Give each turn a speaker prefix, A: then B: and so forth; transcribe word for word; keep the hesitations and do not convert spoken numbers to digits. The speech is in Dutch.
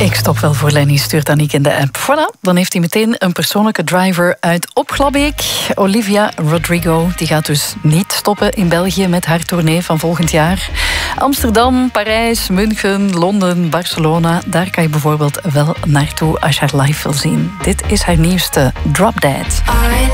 A: Ik stop wel voor Lenny, stuurt Aniek in de app. Voilà, dan heeft hij meteen een persoonlijke driver uit Opglabbeek. Olivia Rodrigo, die gaat dus niet stoppen in België met haar tournee van volgend jaar. Amsterdam, Parijs, München, Londen, Barcelona, daar kan je bijvoorbeeld wel naartoe als je haar live wil zien. Dit is haar nieuwste, Drop Dead.